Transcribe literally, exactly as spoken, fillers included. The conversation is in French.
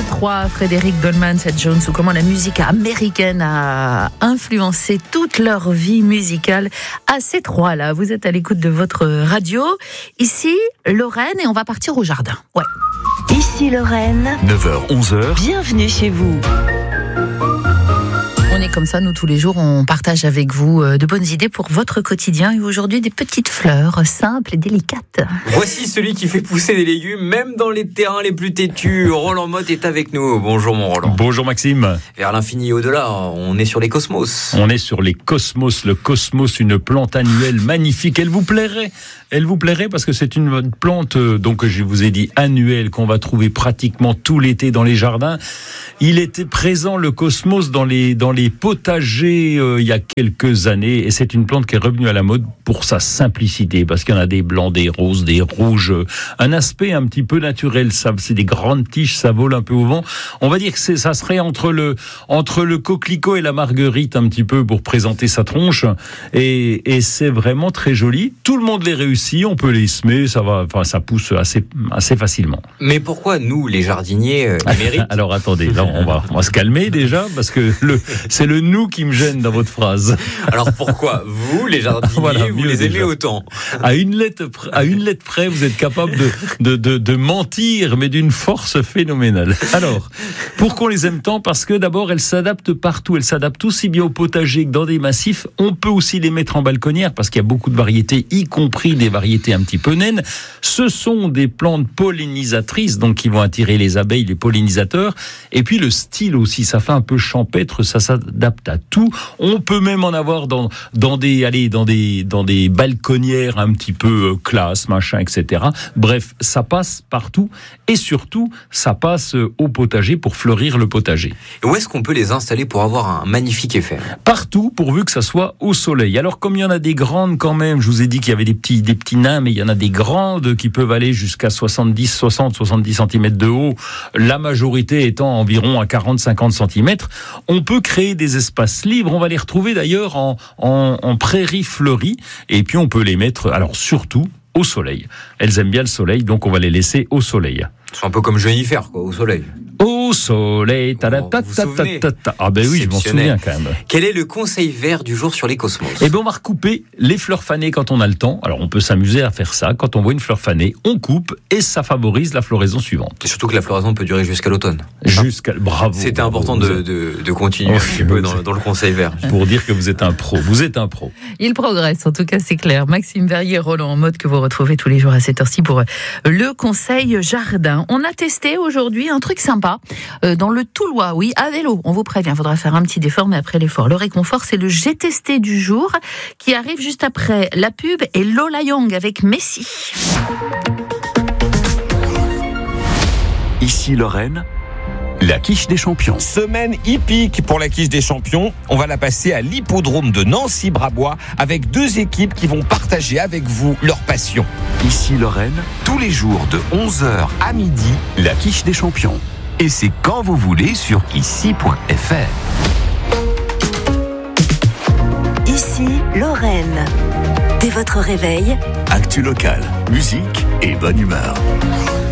trois, Frédéric Goldman, Seth Jones, ou comment la musique américaine a influencé toute leur vie musicale. À ces trois-là, vous êtes à l'écoute de votre radio. Ici, Lorraine, et on va partir au jardin. Ouais. Ici Lorraine. neuf heures, onze heures. Bienvenue chez vous. On est comme ça, nous tous les jours, on partage avec vous de bonnes idées pour votre quotidien. Et aujourd'hui, des petites fleurs simples et délicates. Voici celui qui fait pousser des légumes, même dans les terrains les plus têtus. Roland Motte est avec nous. Bonjour mon Roland. Bonjour Maxime. Vers l'infini et au-delà, on est sur les cosmos. On est sur les cosmos. Le cosmos, une plante annuelle magnifique. Elle vous plairait. Elle vous plairait parce que c'est une plante, donc je vous ai dit annuelle, qu'on va trouver pratiquement tout l'été dans les jardins. Il était présent, le cosmos, dans les, dans les potagers euh, il y a quelques années, et c'est une plante qui est revenue à la mode pour sa simplicité, parce qu'il y en a des blancs, des roses, des rouges, un aspect un petit peu naturel. Ça, c'est des grandes tiges, ça vole un peu au vent. On va dire que c'est, ça serait entre le, entre le coquelicot et la marguerite un petit peu pour présenter sa tronche, et, et c'est vraiment très joli. Tout le monde les réussit, on peut les semer, ça va, enfin ça pousse assez, assez facilement. Mais pourquoi nous, les jardiniers, euh, les mérites? Alors attendez, là on va, on va se calmer déjà, parce que le, c'est le nous qui me gêne dans votre phrase. Alors pourquoi vous, les jardiniers, voilà, vous les aimez déjà autant? À une lettre, à une lettre près, vous êtes capable de, de, de, de mentir, mais d'une force phénoménale. Alors, pourquoi on les aime tant? Parce que d'abord, elles s'adaptent partout. Elles s'adaptent aussi bien au potager que dans des massifs. On peut aussi les mettre en balconnière, parce qu'il y a beaucoup de variétés, y compris des variétés un petit peu naines. Ce sont des plantes pollinisatrices, donc qui vont attirer les abeilles, les pollinisateurs. Et puis le style aussi, ça fait un peu champêtre, ça s'adapte à tout. On peut même en avoir dans, dans des, allez, dans des, dans des balconnières un petit peu classe, machin, et cetera. Bref, ça passe partout, et surtout, ça passe au potager pour fleurir le potager. Et où est-ce qu'on peut les installer pour avoir un magnifique effet? Partout, pourvu que ça soit au soleil. Alors, comme il y en a des grandes quand même, je vous ai dit qu'il y avait des petits, des petits nains, mais il y en a des grandes qui peuvent aller jusqu'à soixante-dix, soixante, soixante-dix centimètres de haut, la majorité étant environ à quarante, cinquante centimètres. On peut créer des espaces libres. On va les retrouver d'ailleurs en, en, en prairies fleuries. Et puis on peut les mettre, alors surtout, au soleil. Elles aiment bien le soleil, donc on va les laisser au soleil. C'est un peu comme Jennifer, quoi, au soleil. Au soleil, ta ta ta ta ta ta. Ah ben oui, je m'en souviens quand même. Quel est le conseil vert du jour sur les cosmos? Eh ben on va recouper les fleurs fanées quand on a le temps. Alors on peut s'amuser à faire ça. Quand on voit une fleur fanée, on coupe et ça favorise la floraison suivante. Et surtout que la floraison peut durer jusqu'à l'automne. Jusqu'à bravo. C'était bravo, important de, de, de continuer oh, un petit peu dans, dans le conseil vert. Pour dire que vous êtes un pro. Vous êtes un pro. Il progresse, en tout cas c'est clair. Maxime Verrier, Roland Motte, que vous retrouvez tous les jours à cette heure-ci pour le conseil jardin. On a testé aujourd'hui un truc sympa euh, dans le Toulois, oui, à vélo. On vous prévient, il faudra faire un petit effort, mais après l'effort, le réconfort, c'est le J'ai testé du jour qui arrive juste après la pub et Lola Young avec Messi. Ici Lorraine, la quiche des champions. Semaine hippique pour la quiche des champions. On va la passer à l'hippodrome de Nancy-Brabois avec deux équipes qui vont partager avec vous leur passion. Ici Lorraine, tous les jours de onze heures à midi, la quiche des champions. Et c'est quand vous voulez sur ici point f r. Ici Lorraine. Dès votre réveil, actu local, musique et bonne humeur.